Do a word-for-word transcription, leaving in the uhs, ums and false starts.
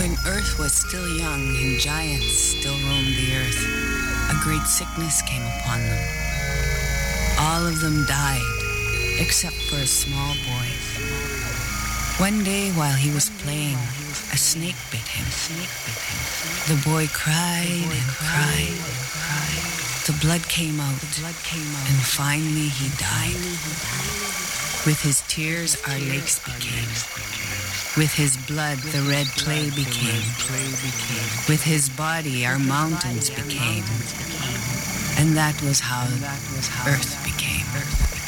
When Earth was still young and giants still roamed the earth, a great sickness came upon them. All of them died, except for a small boy. One day while he was playing, a snake bit him. The boy cried and cried and cried. The blood came out, and finally he died. With his tears our lakes became. With his blood the red clay became. With his body our mountains became. And that was how Earth became.